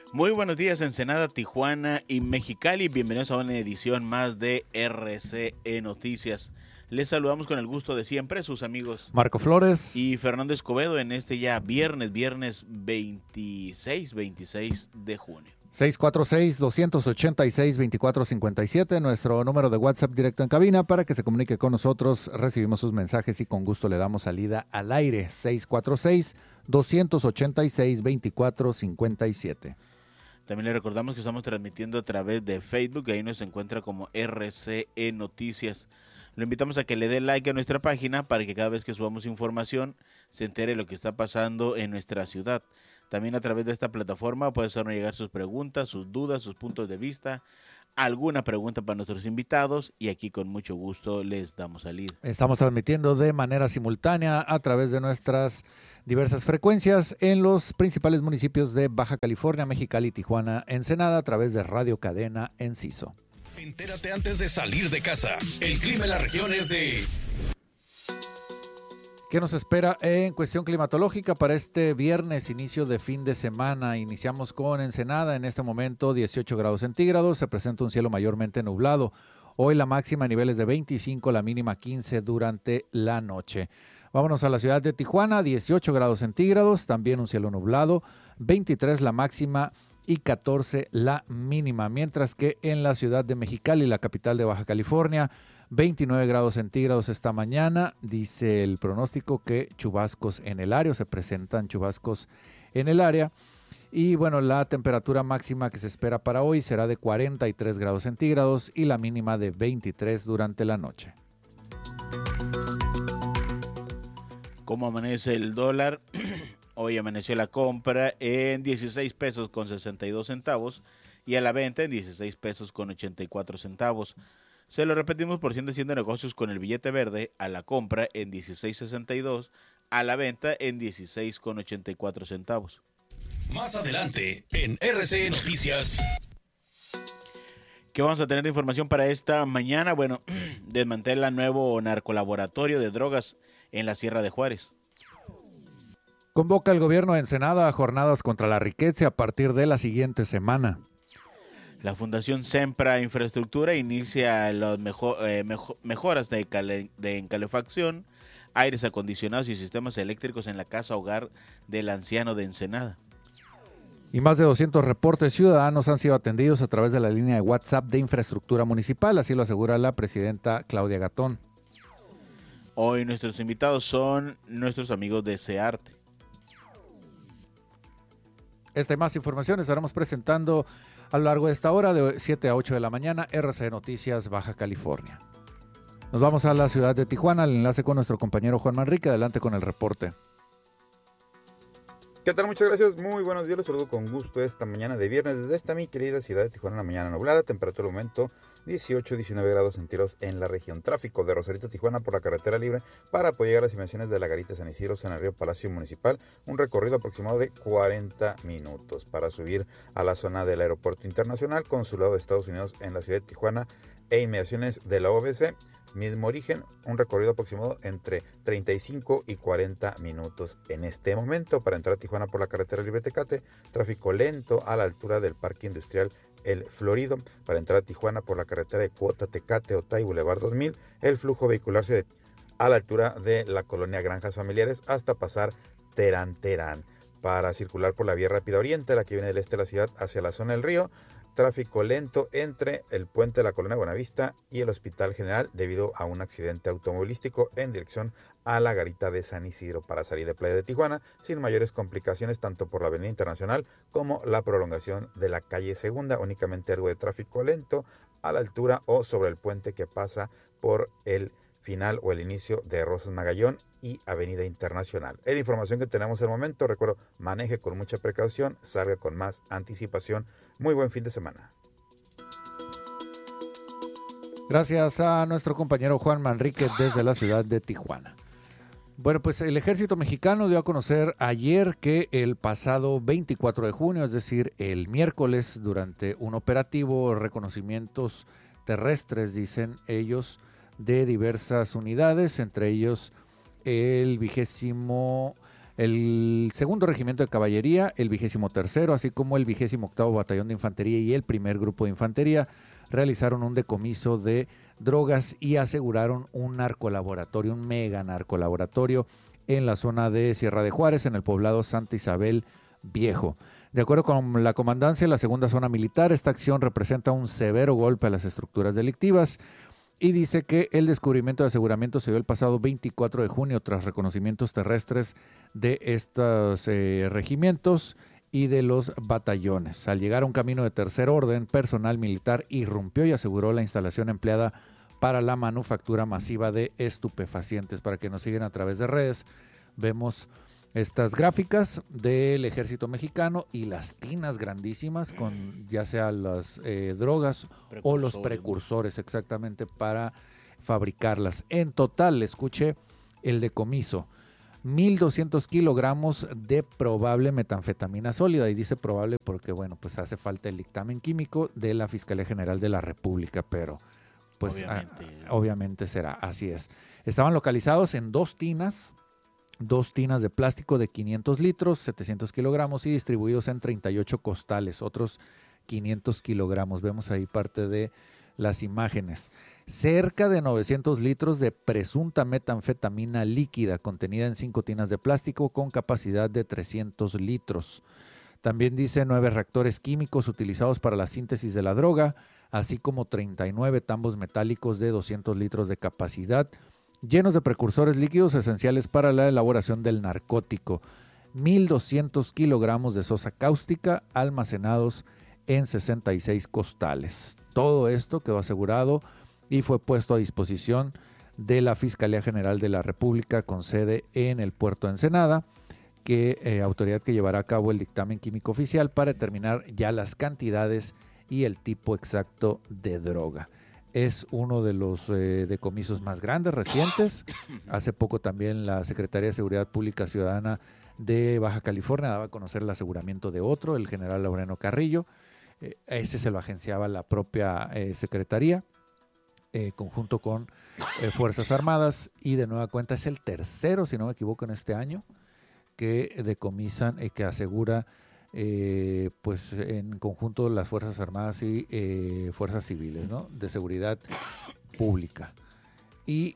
Muy buenos días, Ensenada, Tijuana y Mexicali. Bienvenidos a una edición más de RCE Noticias. Les saludamos con el gusto de siempre, sus amigos Marco Flores y Fernando Escobedo en este ya viernes 26 de junio. 646-286-2457, nuestro número de WhatsApp directo en cabina para que se comunique con nosotros. Recibimos sus mensajes y con gusto le damos salida al aire. 646-286-2457. También le recordamos que estamos transmitiendo a través de Facebook, ahí nos encuentra como RCE Noticias. Lo invitamos a que le dé like a nuestra página para que cada vez que subamos información se entere de lo que está pasando en nuestra ciudad. También a través de esta plataforma puede hacernos llegar sus preguntas, sus dudas, sus puntos de vista, alguna pregunta para nuestros invitados y aquí con mucho gusto les damos salida. Estamos transmitiendo de manera simultánea a través de nuestras diversas frecuencias en los principales municipios de Baja California, Mexicali, Tijuana, Ensenada a través de Radio Cadena Enciso. Entérate antes de salir de casa. El clima en la región es de... ¿Qué nos espera en cuestión climatológica para este viernes, inicio de fin de semana? Iniciamos con Ensenada, en este momento 18 grados centígrados, se presenta un cielo mayormente nublado. Hoy la máxima a niveles de 25, la mínima 15 durante la noche. Vámonos a la ciudad de Tijuana, 18 grados centígrados, también un cielo nublado, 23 la máxima y 14 la mínima. Mientras que en la ciudad de Mexicali, la capital de Baja California, 29 grados centígrados esta mañana, dice el pronóstico que chubascos en el área, se presentan chubascos en el área. Y bueno, la temperatura máxima que se espera para hoy será de 43 grados centígrados y la mínima de 23 durante la noche. ¿Cómo amanece el dólar? Hoy amaneció la compra en 16 pesos con 62 centavos y a la venta en 16 pesos con 84 centavos. Se lo repetimos por si andan haciendo negocios con el billete verde, a la compra en 16.62, a la venta en 16.84 centavos. Más adelante en RCE Noticias. ¿Qué vamos a tener de información para esta mañana? Bueno, desmantela nuevo narcolaboratorio de drogas en la Sierra de Juárez. Convoca el gobierno de Ensenada a jornadas contra la riqueza a partir de la siguiente semana. La Fundación Sempra Infraestructura inicia las mejoras de calefacción, aires acondicionados y sistemas eléctricos en la casa hogar del anciano de Ensenada. Y más de 200 reportes ciudadanos han sido atendidos a través de la línea de WhatsApp de Infraestructura Municipal, así lo asegura la presidenta Claudia Gatón. Hoy nuestros invitados son nuestros amigos de SEARTE. Esta y más información estaremos presentando a lo largo de esta hora de 7 a 8 de la mañana, RCE Noticias, Baja California. Nos vamos a la ciudad de Tijuana, al enlace con nuestro compañero Juan Manrique. Adelante con el reporte. ¿Qué tal? Muchas gracias, muy buenos días, los saludo con gusto esta mañana de viernes desde esta mi querida ciudad de Tijuana, la mañana nublada, temperatura aumento 18-19 grados centígrados en la región. Tráfico de Rosarito, Tijuana por la carretera libre para poder llegar a las inmediaciones de la Garita San Isidro en el río Palacio Municipal, un recorrido aproximado de 40 minutos para subir a la zona del aeropuerto internacional, consulado de Estados Unidos en la ciudad de Tijuana e inmediaciones de la OBC. Mismo origen, un recorrido aproximado entre 35 y 40 minutos en este momento. Para entrar a Tijuana por la carretera libre Tecate, tráfico lento a la altura del Parque Industrial El Florido. Para entrar a Tijuana por la carretera de Cuota Tecate, Otay, Boulevard 2000, el flujo vehicular se a la altura de la colonia Granjas Familiares hasta pasar Terán Terán. Para circular por la vía rápida oriente, la que viene del este de la ciudad hacia la zona del río, tráfico lento entre el puente de la Colonia Buenavista y el Hospital General debido a un accidente automovilístico en dirección a la Garita de San Isidro para salir de Playa de Tijuana sin mayores complicaciones tanto por la Avenida Internacional como la prolongación de la calle Segunda, únicamente algo de tráfico lento a la altura o sobre el puente que pasa por el final o el inicio de Rosas Magallón y Avenida Internacional. Es la información que tenemos al momento. Recuerdo, maneje con mucha precaución, salga con más anticipación. Muy buen fin de semana. Gracias a nuestro compañero Juan Manrique desde la ciudad de Tijuana. Bueno, pues el ejército mexicano dio a conocer ayer que el pasado 24 de junio, es decir, el miércoles, durante un operativo, reconocimientos terrestres, dicen ellos, de diversas unidades, entre ellos el 20º El segundo regimiento de caballería, el 23º, así como el 28º batallón de infantería y el primer grupo de infantería realizaron un decomiso de drogas y aseguraron un narcolaboratorio, un mega narcolaboratorio en la zona de Sierra de Juárez, en el poblado Santa Isabel Viejo. De acuerdo con la comandancia de la segunda zona militar, esta acción representa un severo golpe a las estructuras delictivas y dice que el descubrimiento de aseguramiento se dio el pasado 24 de junio tras reconocimientos terrestres de estos regimientos y de los batallones. Al llegar a un camino de tercer orden, personal militar irrumpió y aseguró la instalación empleada para la manufactura masiva de estupefacientes. Para que nos siguen a través de redes, vemos estas gráficas del ejército mexicano y las tinas grandísimas con ya sea las drogas o los precursores exactamente para fabricarlas. En total, escuche el decomiso. 1.200 kilogramos de probable metanfetamina sólida, y dice probable porque, bueno, pues hace falta el dictamen químico de la Fiscalía General de la República, pero pues obviamente será, así es. Estaban localizados en dos tinas de plástico de 500 litros, 700 kilogramos y distribuidos en 38 costales, otros 500 kilogramos. Vemos ahí parte de las imágenes. Cerca de 900 litros de presunta metanfetamina líquida contenida en 5 tinas de plástico con capacidad de 300 litros. También dice 9 reactores químicos utilizados para la síntesis de la droga, así como 39 tambos metálicos de 200 litros de capacidad, llenos de precursores líquidos esenciales para la elaboración del narcótico. 1.200 kilogramos de sosa cáustica almacenados en 66 costales. Todo esto quedó asegurado y fue puesto a disposición de la Fiscalía General de la República con sede en el puerto de Ensenada, autoridad que llevará a cabo el dictamen químico oficial para determinar ya las cantidades y el tipo exacto de droga. Es uno de los decomisos más grandes, recientes. Hace poco también la Secretaría de Seguridad Pública Ciudadana de Baja California daba a conocer el aseguramiento de otro, el general Laureano Carrillo. Ese se lo agenciaba la propia Secretaría, conjunto con Fuerzas Armadas, y de nueva cuenta es el tercero, si no me equivoco, en este año que decomisan y que asegura pues en conjunto las Fuerzas Armadas y Fuerzas Civiles, ¿no?, de Seguridad Pública. Y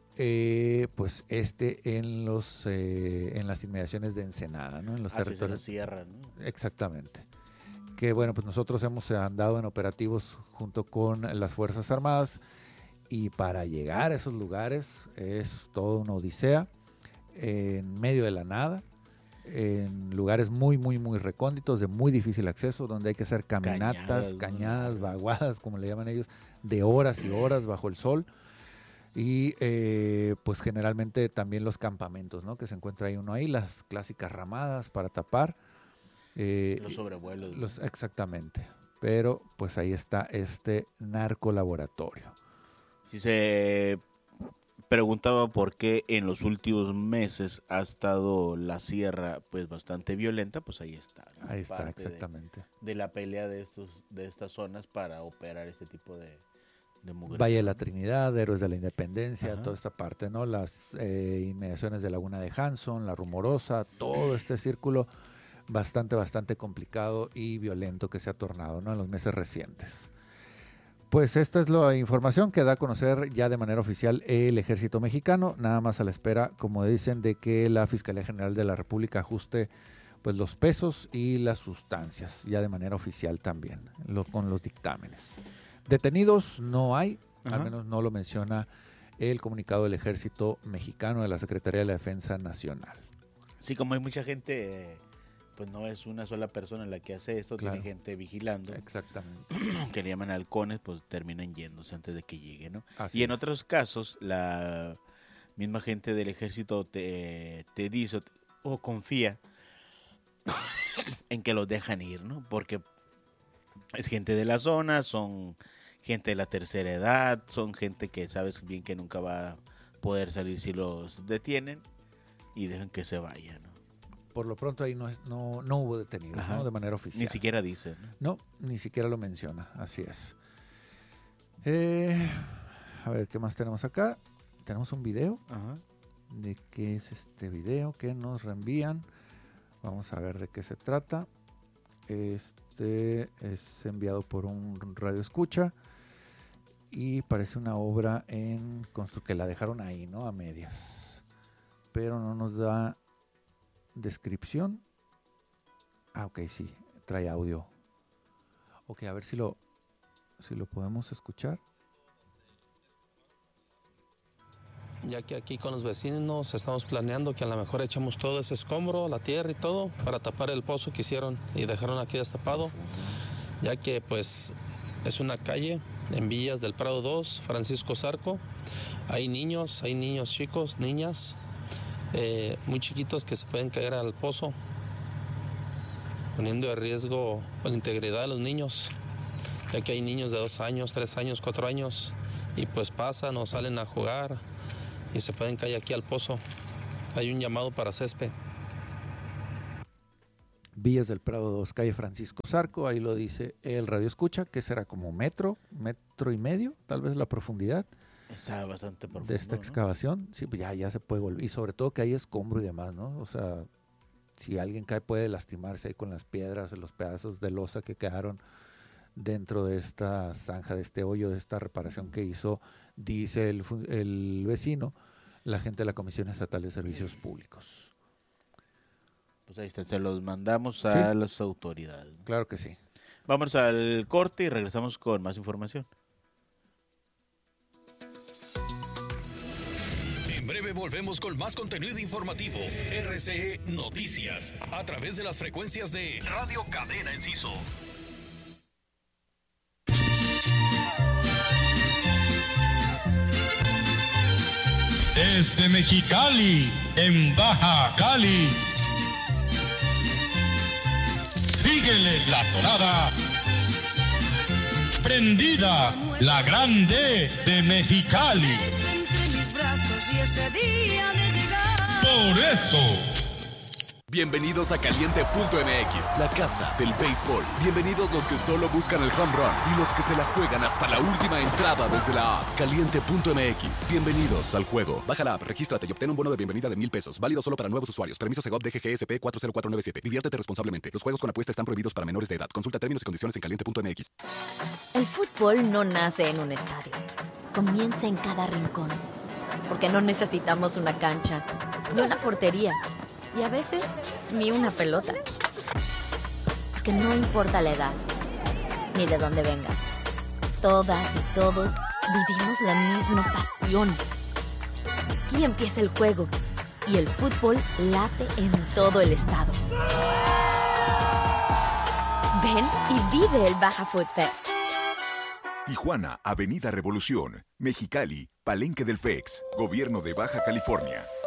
pues en las inmediaciones de Ensenada, ¿no?, en los territorios de la sierra, ¿no? Exactamente. Que bueno, pues nosotros hemos andado en operativos junto con las Fuerzas Armadas, y para llegar a esos lugares es toda una odisea, en medio de la nada, en lugares muy, muy, muy recónditos, de muy difícil acceso, donde hay que hacer caminatas, cañadas, vaguadas, como le llaman ellos, de horas y horas bajo el sol. Y pues generalmente también los campamentos, ¿no?, que se encuentra ahí uno ahí, las clásicas ramadas para tapar. Los sobrevuelos. Exactamente. Pero pues ahí está este narcolaboratorio. Si se preguntaba por qué en los últimos meses ha estado la sierra pues bastante violenta, pues ahí está, ¿no? Ahí está, parte exactamente. de la pelea de estas zonas para operar este tipo de mugre. Valle de la Trinidad, Héroes de la Independencia, Ajá. toda esta parte, ¿no? Las inmediaciones de Laguna de Hanson, La Rumorosa, todo este círculo bastante complicado y violento que se ha tornado, ¿no?, en los meses recientes. Pues esta es la información que da a conocer ya de manera oficial el Ejército Mexicano, nada más a la espera, como dicen, de que la Fiscalía General de la República ajuste pues los pesos y las sustancias, ya de manera oficial también, con los dictámenes. Detenidos no hay, al menos no lo menciona el comunicado del Ejército Mexicano de la Secretaría de la Defensa Nacional. Sí, como hay mucha gente, pues no es una sola persona la que hace esto, Claro. Tiene gente vigilando. Exactamente. Que le llaman halcones, pues terminan yéndose antes de que llegue, ¿no? Así y en es. otros casos, la misma gente del ejército te dice o confía en que los dejan ir, ¿no? Porque es gente de la zona, son gente de la tercera edad, son gente que sabes bien que nunca va a poder salir si los detienen, y dejan que se vayan, ¿no? Por lo pronto ahí no hubo detenidos, Ajá. ¿no?, de manera oficial. Ni siquiera dice, ¿no? No, ni siquiera lo menciona, así es. A ver, ¿qué más tenemos acá? Tenemos un video. Ajá. de qué es este video que nos reenvían. Vamos a ver de qué se trata. Este es enviado por un radio escucha y parece una obra en que la dejaron ahí, ¿no? A medias. Pero no nos da descripción. Ah, ok, sí, trae audio. Ok, a ver si lo podemos escuchar. Ya que aquí con los vecinos estamos planeando que a lo mejor echamos todo ese escombro, la tierra y todo, para tapar el pozo que hicieron y dejaron aquí destapado, ya que pues es una calle en Villas del Prado 2, Francisco Zarco. Hay niños chicos, niñas, muy chiquitos que se pueden caer al pozo, poniendo en riesgo la integridad de los niños, ya que hay niños de 2 años, 3 años, 4 años, y pues pasan o salen a jugar y se pueden caer aquí al pozo. Hay un llamado para césped. Villas del Prado 2, calle Francisco Zarco, ahí lo dice el radio escucha, que será como metro y medio, tal vez la profundidad. Está bastante profundo, de esta excavación. ¿No? Sí, pues ya se puede volver. Y sobre todo que hay escombro y demás, ¿no? O sea, si alguien cae puede lastimarse ahí con las piedras, los pedazos de losa que quedaron dentro de esta zanja, de este hoyo, de esta reparación que hizo, dice el vecino, la gente de la Comisión Estatal de Servicios Públicos. Pues ahí está, se los mandamos a las autoridades. Claro que sí. Vamos al corte y regresamos con más información. En breve volvemos con más contenido informativo. RCE Noticias, a través de las frecuencias de Radio Cadena Enciso. Desde Mexicali, en Baja Cali. Síguele la tonada. Prendida, la grande de Mexicali. Por eso. Bienvenidos a Caliente.mx, la casa del béisbol. Bienvenidos los que solo buscan el home run y los que se la juegan hasta la última entrada desde la app. Caliente.mx, bienvenidos al juego. Baja la app, regístrate y obtén un bono de bienvenida de $1,000. Válido solo para nuevos usuarios. Permiso Segov DGGSP 40497. Diviértete responsablemente. Los juegos con apuesta están prohibidos para menores de edad. Consulta términos y condiciones en Caliente.mx. El fútbol no nace en un estadio. Comienza en cada rincón. Porque no necesitamos una cancha, ni una portería, y a veces ni una pelota. Porque no importa la edad, ni de dónde vengas. Todas y todos vivimos la misma pasión. Aquí empieza el juego, y el fútbol late en todo el estado. Ven y vive el Baja Food Fest. Tijuana, Avenida Revolución. Mexicali, Palenque del FEX. Gobierno de Baja California.